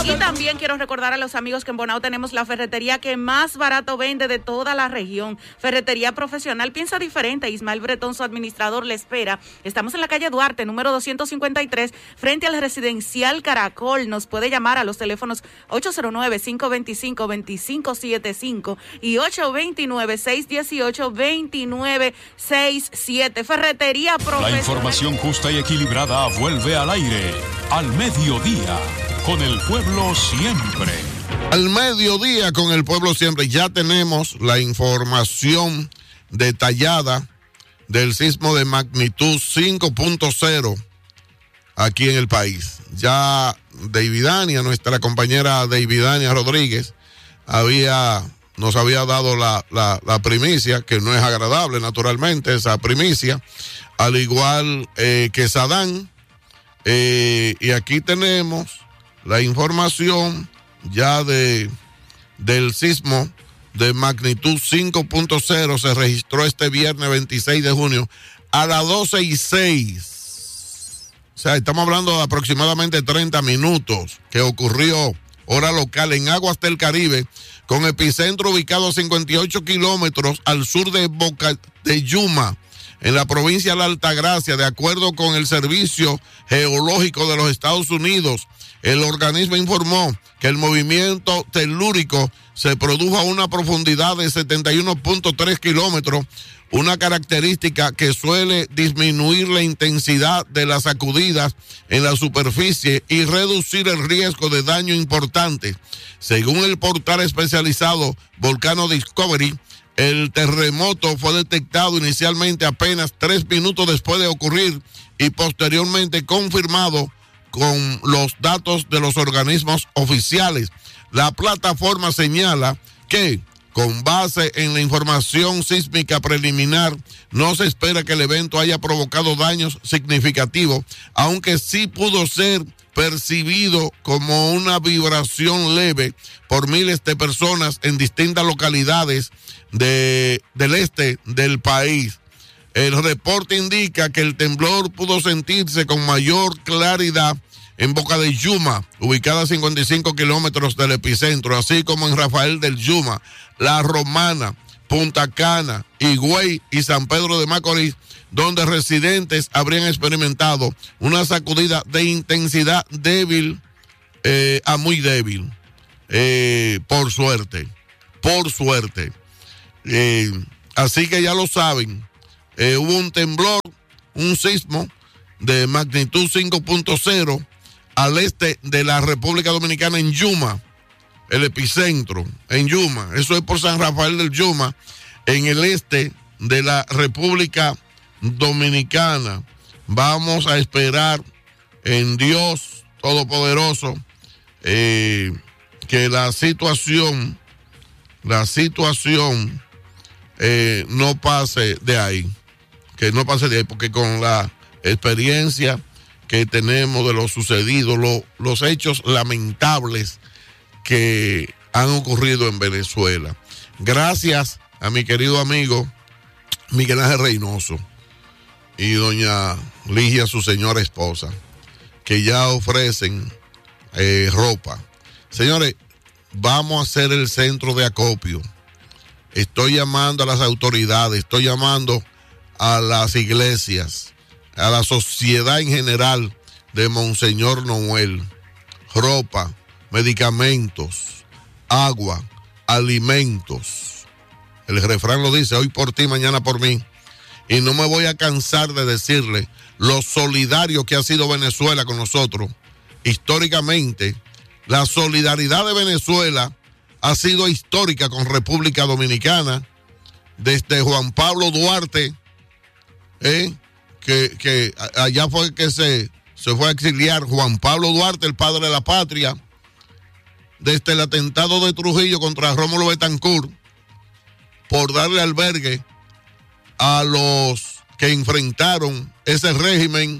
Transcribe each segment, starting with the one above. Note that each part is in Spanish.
Y también quiero recordar a los amigos que en Bonao tenemos la ferretería que más barato vende de toda la región. Ferretería profesional, piensa diferente. Ismael Bretón, su administrador, le espera. Estamos en la calle Duarte, número 253, frente al residencial Caracol. Nos puede llamar a los teléfonos 809-525-2575 y 829-618-2967. Ferretería profesional. La información justa y equilibrada vuelve al aire. Al mediodía, con el pueblo siempre. Al mediodía con el pueblo siempre. Ya tenemos la información detallada del sismo de magnitud 5.0 aquí en el país. Ya Davidania, nuestra compañera Davidania Rodríguez, nos había dado la primicia, que no es agradable naturalmente esa primicia, al igual que Sadán. Y aquí tenemos la información ya del sismo de magnitud 5.0. Se registró este viernes 26 de junio a las 12:06. O sea, estamos hablando de aproximadamente 30 minutos que ocurrió, hora local, en aguas del Caribe, con epicentro ubicado a 58 kilómetros al sur de Boca de Yuma, en la provincia de la Altagracia. De acuerdo con el Servicio Geológico de los Estados Unidos, el organismo informó que el movimiento telúrico se produjo a una profundidad de 71.3 kilómetros, una característica que suele disminuir la intensidad de las sacudidas en la superficie y reducir el riesgo de daño importante. Según el portal especializado Volcano Discovery, el terremoto fue detectado inicialmente apenas 3 minutos después de ocurrir y posteriormente confirmado con los datos de los organismos oficiales. La plataforma señala que, con base en la información sísmica preliminar, no se espera que el evento haya provocado daños significativos, aunque sí pudo ser percibido como una vibración leve por miles de personas en distintas localidades del este del país. El reporte indica que el temblor pudo sentirse con mayor claridad en Boca de Yuma, ubicada a 55 kilómetros del epicentro, así como en Rafael del Yuma, La Romana, Punta Cana, Higüey y San Pedro de Macorís, donde residentes habrían experimentado una sacudida de intensidad débil a muy débil, por suerte. Así que ya lo saben, hubo un temblor, un sismo de magnitud 5.0 al este de la República Dominicana, en Yuma, el epicentro, en Yuma. Eso es por San Rafael del Yuma, en el este de la República Dominicana. Vamos a esperar en Dios Todopoderoso que la situación no pase de ahí, porque con la experiencia que tenemos de lo sucedido, los hechos lamentables que han ocurrido en Venezuela. Gracias a mi querido amigo Miguel Ángel Reynoso y doña Ligia, su señora esposa, que ya ofrecen ropa. Señores, vamos a hacer el centro de acopio. Estoy llamando a las autoridades, estoy llamando a las iglesias, a la sociedad en general de Monseñor Noel. Ropa, medicamentos, agua, alimentos. El refrán lo dice: hoy por ti, mañana por mí. Y no me voy a cansar de decirle lo solidario que ha sido Venezuela con nosotros. Históricamente, la solidaridad de Venezuela ha sido histórica con República Dominicana. Desde Juan Pablo Duarte, que allá fue que se fue a exiliar Juan Pablo Duarte, el padre de la patria, desde el atentado de Trujillo contra Rómulo Betancourt, por darle albergue a los que enfrentaron ese régimen.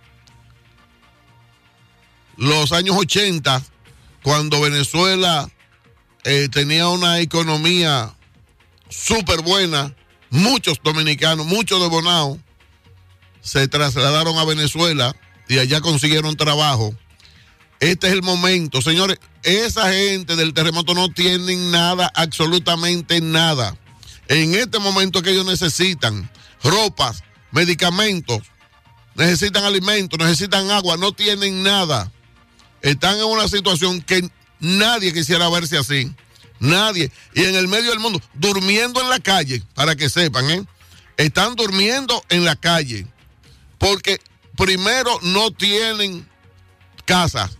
Los años 80, cuando Venezuela tenía una economía súper buena, muchos dominicanos, muchos de Bonao, se trasladaron a Venezuela y allá consiguieron trabajo. Este es el momento, señores. Esa gente del terremoto no tienen nada, absolutamente nada. En este momento que ellos necesitan ropas, medicamentos, necesitan alimentos, necesitan agua, no tienen nada. Están en una situación que nadie quisiera verse así. Nadie. Y en el medio del mundo, durmiendo en la calle, para que sepan, están durmiendo en la calle. Porque primero no tienen casas.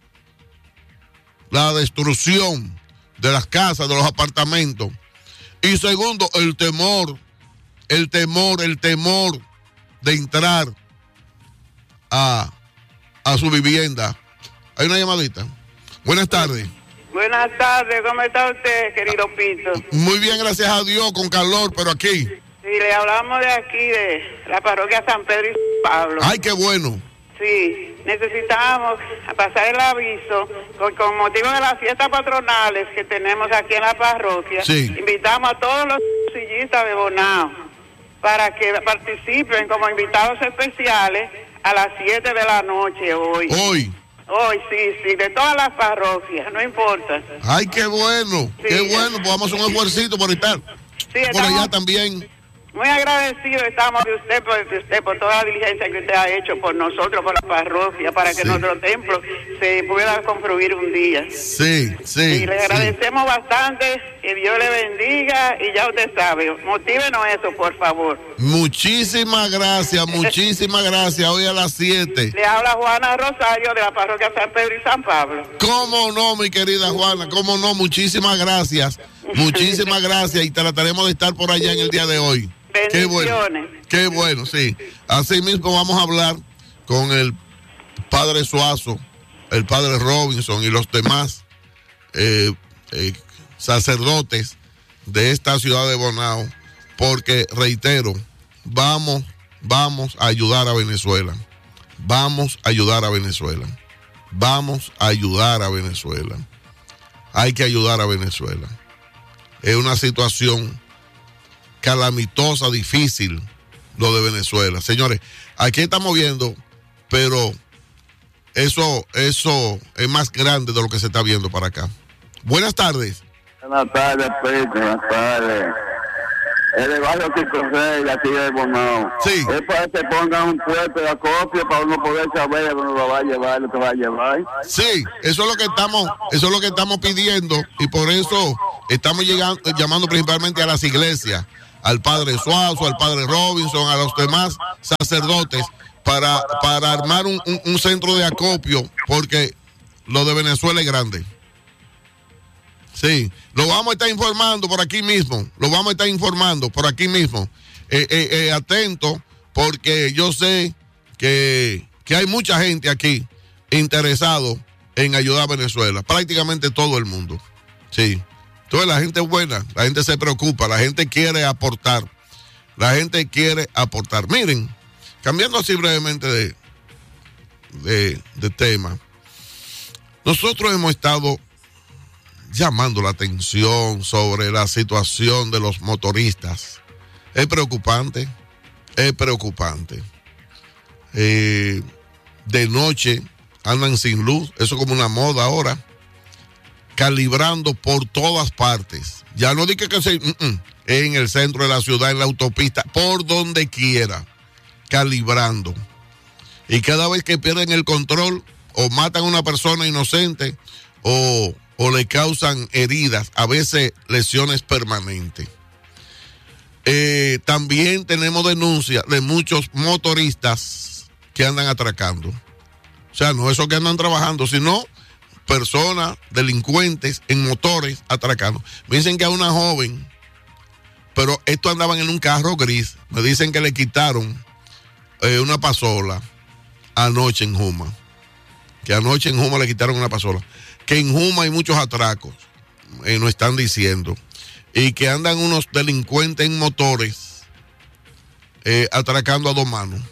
La destrucción de las casas, de los apartamentos. Y segundo, el temor de entrar a su vivienda. Hay una llamadita. Buenas tardes. Buenas tardes, ¿cómo está usted, querido Pito? Muy bien, gracias a Dios, con calor, pero aquí. Sí, le hablamos de aquí, de la parroquia San Pedro y San Pablo. Ay, qué bueno. Sí, necesitamos pasar el aviso con motivo de las fiestas patronales que tenemos aquí en la parroquia. Sí. Invitamos a todos los sillistas de Bonao para que participen como invitados especiales a las 7 de la noche hoy. Hoy, sí, de todas las parroquias, no importa. Ay, qué bueno, sí. Qué bueno, pues vamos a un esfuercito por estar. Sí, por allá también. Muy agradecidos estamos de usted por toda la diligencia que usted ha hecho por nosotros, por la parroquia, para que nuestro templo se pueda construir un día. Sí. Y le agradecemos bastante, que Dios le bendiga, y ya usted sabe, motívenos eso, por favor. Muchísimas gracias. Hoy a las 7. Le habla Juana Rosario de la parroquia San Pedro y San Pablo. ¿Cómo no, mi querida Juana? ¿Cómo no? Muchísimas gracias. Y trataremos de estar por allá en el día de hoy. Bendiciones. Qué bueno, sí. Así mismo vamos a hablar con el padre Suazo, el padre Robinson y los demás sacerdotes de esta ciudad de Bonao, porque reitero, vamos a ayudar a Venezuela. Vamos a ayudar a Venezuela. Hay que ayudar a Venezuela. Es una situación calamitosa, difícil, lo de Venezuela. Señores, aquí estamos viendo, pero eso es más grande de lo que se está viendo para acá. Buenas tardes. Buenas tardes, Pedro. Buenas tardes. El barrio Quicorrey, aquí de Bonao. Sí. Es para que pongan un puesto de acopio para uno poder saber a dónde lo va a llevar, lo que va a llevar. Sí, eso es lo que estamos pidiendo, y por eso estamos llamando principalmente a las iglesias, al padre Suazo, al padre Robinson, a los demás sacerdotes, para armar un centro de acopio, porque lo de Venezuela es grande. Sí, lo vamos a estar informando por aquí mismo. Atento, porque yo sé que hay mucha gente aquí interesado en ayudar a Venezuela. Prácticamente todo el mundo. Sí. Entonces la gente es buena, la gente se preocupa, la gente quiere aportar. Miren, cambiando así brevemente de tema, nosotros hemos estado llamando la atención sobre la situación de los motoristas. Es preocupante. De noche andan sin luz, eso es como una moda ahora, calibrando por todas partes. Ya no dije que en el centro de la ciudad, en la autopista, por donde quiera, calibrando. Y cada vez que pierden el control, o matan a una persona inocente, o le causan heridas, a veces lesiones permanentes. También tenemos denuncias de muchos motoristas que andan atracando. O sea, no esos que andan trabajando, sino personas, delincuentes en motores atracando. Me dicen que a una joven, pero estos andaban en un carro gris, me dicen que le quitaron una pasola anoche en Juma. Que anoche en Juma le quitaron una pasola. Que en Juma hay muchos atracos, nos están diciendo, y que andan unos delincuentes en motores atracando a dos manos.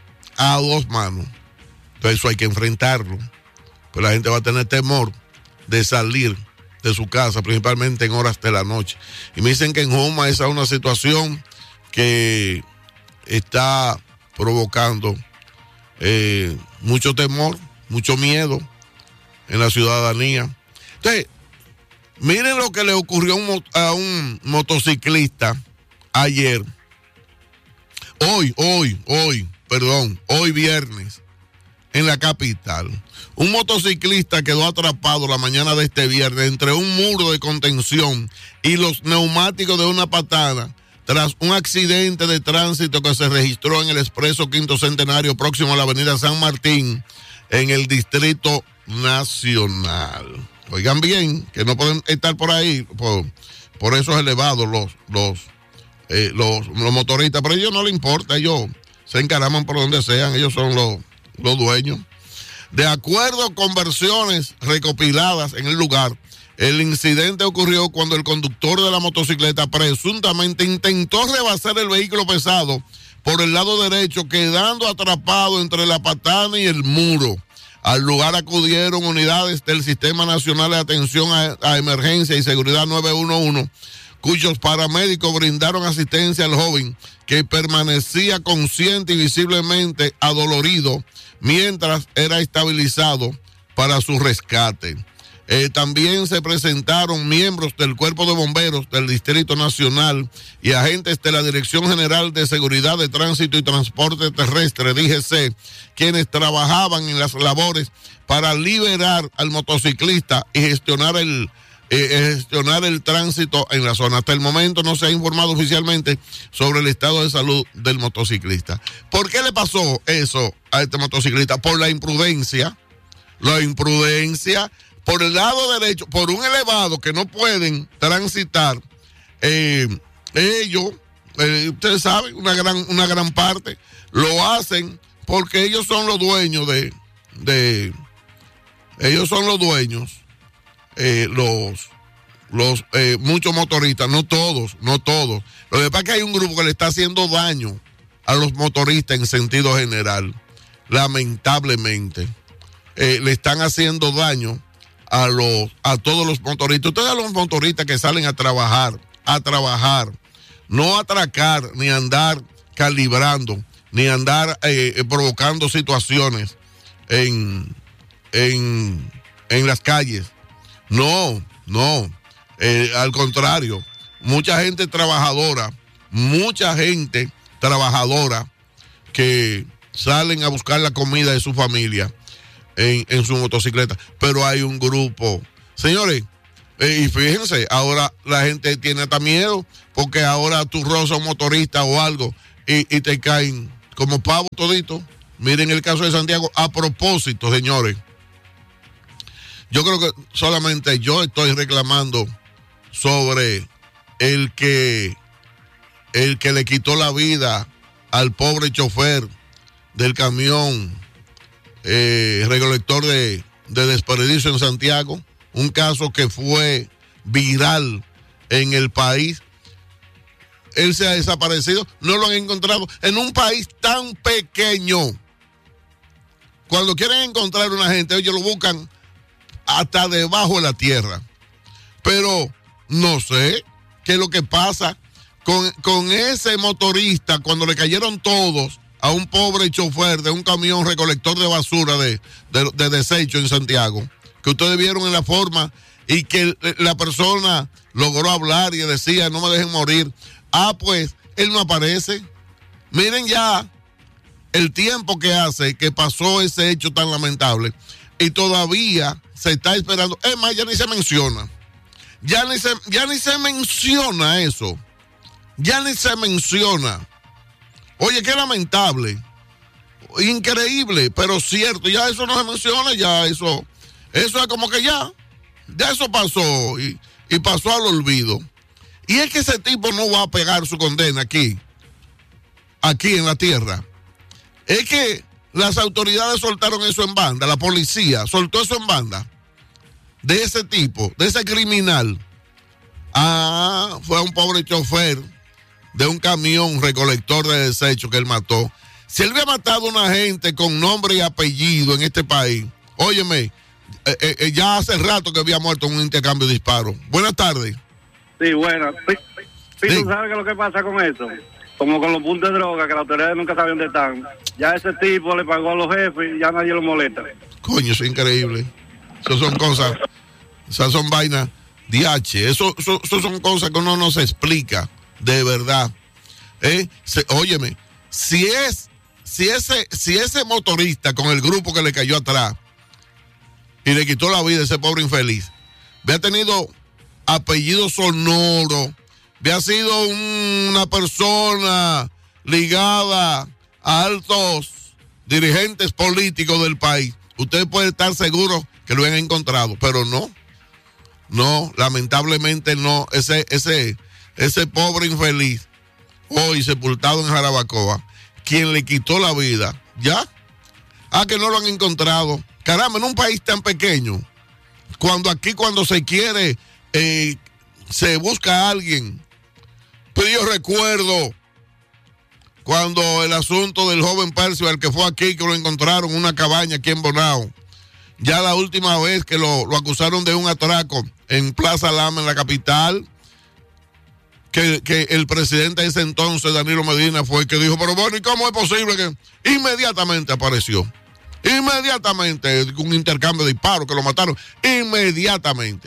Entonces eso hay que enfrentarlo, pues la gente va a tener temor de salir de su casa, principalmente en horas de la noche. Y me dicen que en Juma esa es una situación que está provocando mucho temor, mucho miedo, en la ciudadanía. Entonces, miren lo que le ocurrió a un motociclista ayer. Hoy viernes, en la capital. Un motociclista quedó atrapado la mañana de este viernes entre un muro de contención y los neumáticos de una patana tras un accidente de tránsito que se registró en el Expreso Quinto Centenario próximo a la avenida San Martín en el Distrito Nacional. Oigan bien, que no pueden estar por ahí por esos elevados los motoristas, pero a ellos no les importa, ellos se encaraman por donde sean, ellos son los dueños. De acuerdo con versiones recopiladas en el lugar, el incidente ocurrió cuando el conductor de la motocicleta presuntamente intentó rebasar el vehículo pesado por el lado derecho, quedando atrapado entre la patana y el muro. Al lugar acudieron unidades del Sistema Nacional de Atención a Emergencia y Seguridad 911, cuyos paramédicos brindaron asistencia al joven, que permanecía consciente y visiblemente adolorido mientras era estabilizado para su rescate. También se presentaron miembros del Cuerpo de Bomberos del Distrito Nacional y agentes de la Dirección General de Seguridad de Tránsito y Transporte Terrestre, DGC, quienes trabajaban en las labores para liberar al motociclista y gestionar el tránsito en la zona. Hasta el momento no se ha informado oficialmente sobre el estado de salud del motociclista. ¿Por qué le pasó eso a este motociclista? Por la imprudencia, por el lado derecho, por un elevado que no pueden transitar. Ellos, ustedes saben, una gran parte lo hacen porque ellos son los dueños muchos motoristas, no todos. Lo que pasa es que hay un grupo que le está haciendo daño a los motoristas en sentido general. Lamentablemente, le están haciendo daño a todos los motoristas. Ustedes a los motoristas que salen a trabajar, no a atracar, ni a andar calibrando, ni a andar provocando situaciones en las calles. No, al contrario, mucha gente trabajadora que salen a buscar la comida de su familia en su motocicleta, pero hay un grupo, señores, y fíjense, ahora la gente tiene hasta miedo, porque ahora tú rozas un motorista o algo y te caen como pavo todito. Miren el caso de Santiago. A propósito, señores, yo creo que solamente yo estoy reclamando sobre el que le quitó la vida al pobre chofer del camión recolector de desperdicio en Santiago, un caso que fue viral en el país. Él se ha desaparecido, no lo han encontrado en un país tan pequeño. Cuando quieren encontrar a una gente, ellos lo buscan hasta debajo de la tierra. Pero no sé qué es lo que pasa con ese motorista cuando le cayeron todos a un pobre chofer de un camión recolector de basura de desecho en Santiago, que ustedes vieron en la forma y que la persona logró hablar y decía, no me dejen morir. Pues él no aparece. Miren ya el tiempo que hace que pasó ese hecho tan lamentable y todavía se está esperando. Es más, ya ni se menciona. Ya ni se menciona eso. Ya ni se menciona. Oye, qué lamentable. Increíble, pero cierto. Ya eso no se menciona, ya eso es como que ya eso pasó y pasó al olvido. Y es que ese tipo no va a pegar su condena aquí en la tierra. Es que las autoridades soltaron eso en banda, la policía soltó eso en banda, de ese tipo, de ese criminal. Fue un pobre chofer de un camión recolector de desechos que él mató. Si él había matado a una gente con nombre y apellido en este país, óyeme, ya hace rato que había muerto en un intercambio de disparos. Buenas tardes. Sí, bueno. ¿Tú sabes qué es lo que pasa con eso? Como con los puntos de droga, que las autoridades nunca saben dónde están. Ya ese tipo le pagó a los jefes y ya nadie lo molesta. Coño, es increíble. Eso son cosas, esas son vainas DH. Eso son cosas que uno no se explica, de verdad. Óyeme, si ese motorista con el grupo que le cayó atrás y le quitó la vida a ese pobre infeliz, había tenido apellido sonoro, había sido una persona ligada a altos dirigentes políticos del país, usted puede estar seguro que lo han encontrado, pero no, lamentablemente no. Ese pobre infeliz hoy sepultado en Jarabacoa, quien le quitó la vida, ¿ya? Que no lo han encontrado. Caramba, en un país tan pequeño, cuando se quiere, se busca a alguien. Pero yo recuerdo cuando el asunto del joven Percio, el que fue aquí, que lo encontraron en una cabaña aquí en Bonao, ya la última vez que lo acusaron de un atraco en Plaza Lama, en la capital, que el presidente de ese entonces, Danilo Medina, fue el que dijo, pero bueno, ¿y cómo es posible que inmediatamente apareció? Inmediatamente, un intercambio de disparos, que lo mataron, inmediatamente.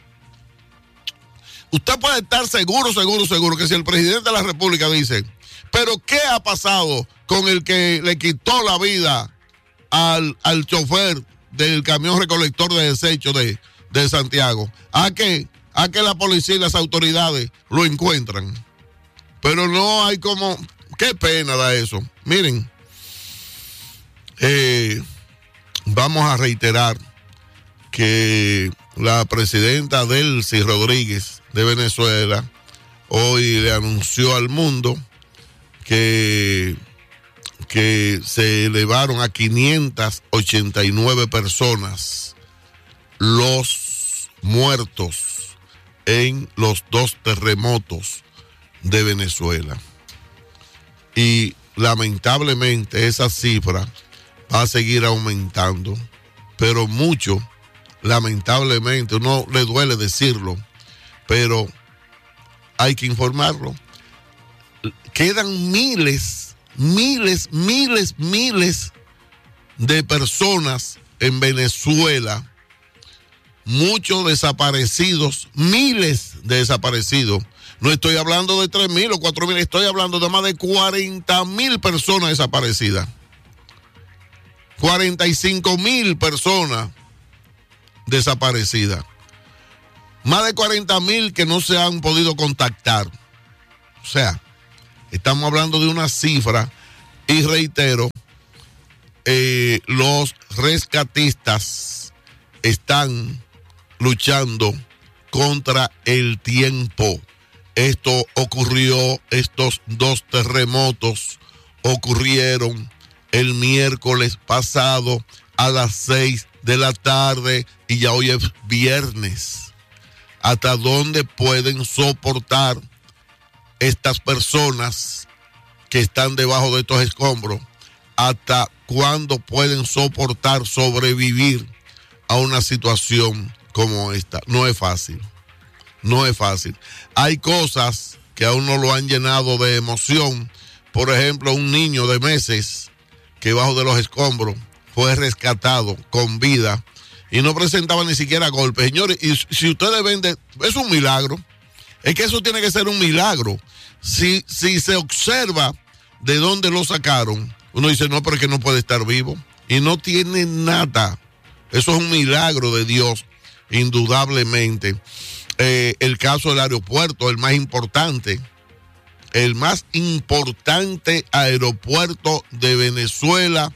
Usted puede estar seguro que si el presidente de la República dice, pero ¿qué ha pasado con el que le quitó la vida al chofer del camión recolector de desechos de Santiago? ¿A que la policía y las autoridades lo encuentran? Pero no hay como... Qué pena da eso. Miren, vamos a reiterar que la presidenta Delcy Rodríguez de Venezuela hoy le anunció al mundo que se elevaron a 589 personas los muertos en los 2 terremotos de Venezuela. Y lamentablemente esa cifra va a seguir aumentando, pero mucho, lamentablemente, uno le duele decirlo, pero hay que informarlo. Quedan miles de personas en Venezuela, muchos desaparecidos, miles de desaparecidos. No estoy hablando de 3,000 o 4,000, estoy hablando de más de 40,000 personas desaparecidas. 45,000 personas desaparecidas. Más de 40,000 que no se han podido contactar. O sea, estamos hablando de una cifra, y reitero, los rescatistas están luchando contra el tiempo. Esto ocurrió, estos 2 terremotos ocurrieron el miércoles pasado a las 6 de la tarde y ya hoy es viernes. ¿Hasta dónde pueden soportar estas personas que están debajo de estos escombros? ¿Hasta cuándo pueden soportar sobrevivir a una situación como esta? No es fácil. Hay cosas que aún no lo han llenado de emoción. Por ejemplo, un niño de meses que bajo de los escombros fue rescatado con vida y no presentaba ni siquiera golpes. Señores, y si ustedes ven, es un milagro. Es que eso tiene que ser un milagro. Si se observa de dónde lo sacaron, uno dice, no, pero es que no puede estar vivo. Y no tiene nada. Eso es un milagro de Dios, indudablemente. El caso del aeropuerto, el más importante aeropuerto de Venezuela,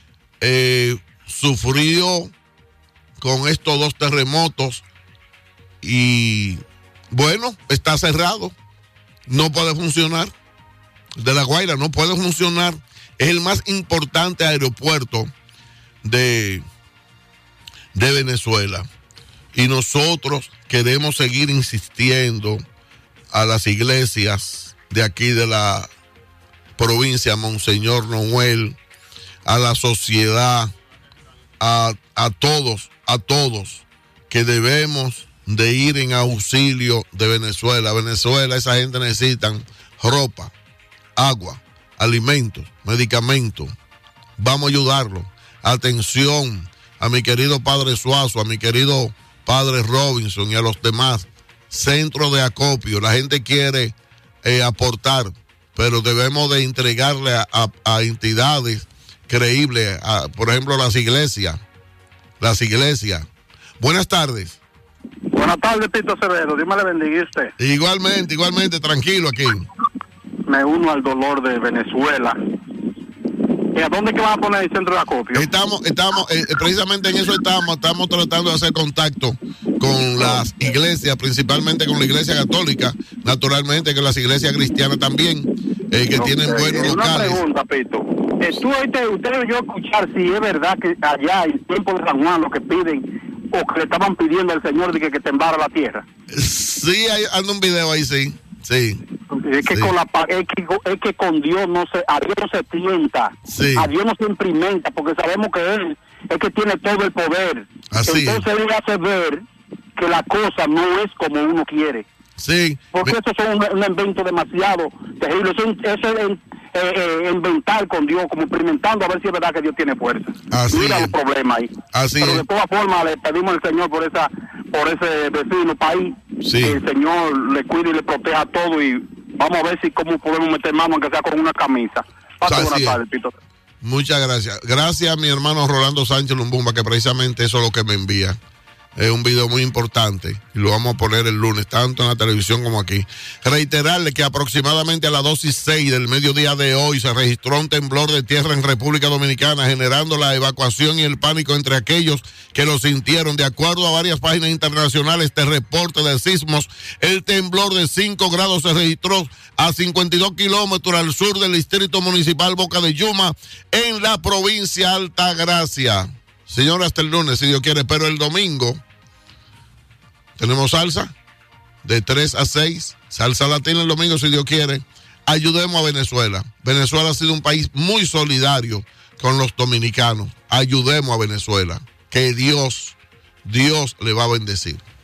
sufrió con estos 2 terremotos y bueno, está cerrado, no puede funcionar. De La Guaira no puede funcionar. Es el más importante aeropuerto de Venezuela. Y nosotros queremos seguir insistiendo a las iglesias de aquí de la provincia, Monseñor Noel, a la sociedad, a todos, que debemos de ir en auxilio de Venezuela. Venezuela, esa gente necesitan ropa, agua, alimentos, medicamentos. Vamos a ayudarlos. Atención a mi querido padre Suazo, a mi querido padre Robinson y a los demás centros de acopio. La gente quiere aportar, pero debemos de entregarle a entidades creíbles, por ejemplo, las iglesias. Buenas tardes. Buenas tardes, Tito Acevedo. Dios me le bendiga a usted. Igualmente, tranquilo aquí. Me uno al dolor de Venezuela. ¿Y a dónde que van a poner el centro de acopio? Estamos precisamente en eso estamos tratando de hacer contacto con las iglesias, principalmente con la iglesia católica, naturalmente con las iglesias cristianas también, que tienen buenos locales. Una pregunta, Pito. Usted oyó escuchar si es verdad que allá en tiempo de San Juan lo que piden o que le estaban pidiendo al Señor de que temblara la tierra. Sí, anda un video ahí, sí. Es que es que con Dios a Dios no se tienta, a Dios no se implementa, porque sabemos que Él es que tiene todo el poder. Así entonces Él hace ver que la cosa no es como uno quiere. Sí. Porque eso es un invento demasiado terrible. Eso es inventar con Dios, como experimentando a ver si es verdad que Dios tiene fuerza. Mira el problema ahí. Pero de todas formas le pedimos al Señor por ese vecino país, que el Señor le cuide y le proteja todo, y vamos a ver si cómo podemos meter mano, aunque sea con una camisa. Buenas tardes, Pito. Muchas gracias. Gracias a mi hermano Rolando Sánchez Lumbumba, que precisamente eso es lo que me envía. Es un video muy importante y lo vamos a poner el lunes, tanto en la televisión como aquí. Reiterarle que aproximadamente a las 2:06 del mediodía de hoy se registró un temblor de tierra en República Dominicana, generando la evacuación y el pánico entre aquellos que lo sintieron. De acuerdo a varias páginas internacionales de reporte de sismos, el temblor de 5 grados se registró a 52 kilómetros al sur del distrito municipal Boca de Yuma, en la provincia Altagracia. Señor, hasta el lunes, si Dios quiere, pero el domingo tenemos salsa de 3 a 6, salsa latina el domingo, si Dios quiere. Ayudemos a Venezuela. Venezuela ha sido un país muy solidario con los dominicanos. Ayudemos a Venezuela, que Dios le va a bendecir.